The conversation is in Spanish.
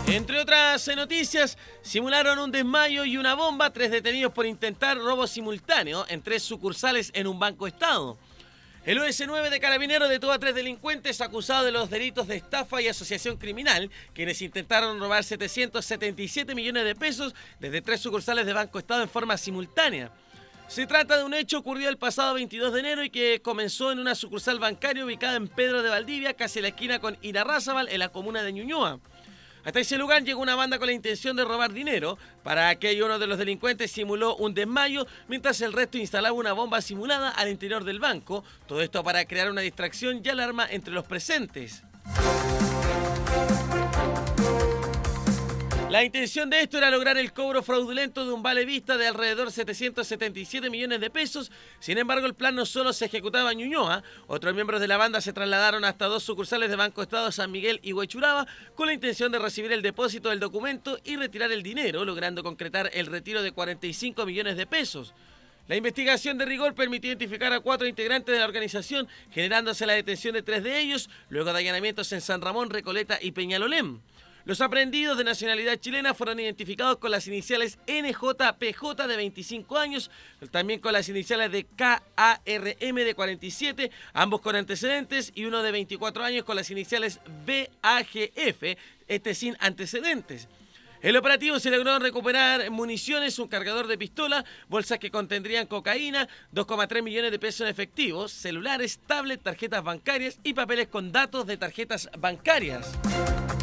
Entre otras noticias, simularon un desmayo y una bomba, 3 detenidos por intentar robo simultáneo en 3 sucursales en un banco estado. El OS9 de Carabineros detuvo a 3 delincuentes acusados de los delitos de estafa y asociación criminal, quienes intentaron robar 777 millones de pesos desde 3 sucursales de Banco Estado en forma simultánea. Se trata de un hecho ocurrido el pasado 22 de enero y que comenzó en una sucursal bancaria ubicada en Pedro de Valdivia, casi a la esquina con Irarrázaval, en la comuna de Ñuñoa. Hasta ese lugar llegó una banda con la intención de robar dinero. Para aquello, uno de los delincuentes simuló un desmayo, mientras el resto instalaba una bomba simulada al interior del banco. Todo esto para crear una distracción y alarma entre los presentes. La intención de esto era lograr el cobro fraudulento de un vale vista de alrededor de 777 millones de pesos. Sin embargo, el plan no solo se ejecutaba en Ñuñoa. Otros miembros de la banda se trasladaron hasta 2 sucursales de Banco Estado, San Miguel y Huechuraba, con la intención de recibir el depósito del documento y retirar el dinero, logrando concretar el retiro de 45 millones de pesos. La investigación de rigor permitió identificar a 4 integrantes de la organización, generándose la detención de 3 de ellos, luego de allanamientos en San Ramón, Recoleta y Peñalolén. Los aprehendidos de nacionalidad chilena fueron identificados con las iniciales NJPJ de 25 años, también con las iniciales de KARM de 47, ambos con antecedentes, y uno de 24 años con las iniciales BAGF, este sin antecedentes. El operativo se logró recuperar municiones, un cargador de pistola, bolsas que contendrían cocaína, 2,3 millones de pesos en efectivos, celulares, tablets, tarjetas bancarias y papeles con datos de tarjetas bancarias.